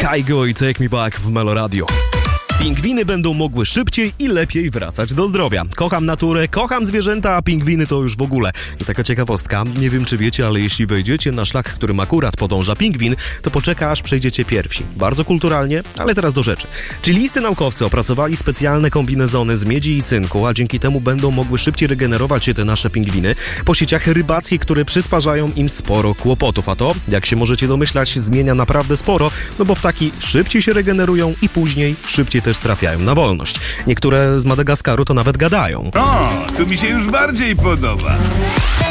Kygo i Take Me Back w Melo Radio. Pingwiny będą mogły szybciej i lepiej wracać do zdrowia. Kocham naturę, kocham zwierzęta, a pingwiny to już w ogóle. I taka ciekawostka, nie wiem czy wiecie, ale jeśli wejdziecie na szlak, którym akurat podąża pingwin, to poczeka aż przejdziecie pierwsi. Bardzo kulturalnie, ale teraz do rzeczy. Chilijscy naukowcy opracowali specjalne kombinezony z miedzi i cynku, a dzięki temu będą mogły szybciej regenerować się te nasze pingwiny po sieciach rybackich, które przysparzają im sporo kłopotów. A to, jak się możecie domyślać, zmienia naprawdę sporo, no bo ptaki szybciej się regenerują i później szybciej też trafiają na wolność. Niektóre z Madagaskaru to nawet gadają. O, tu mi się już bardziej podoba.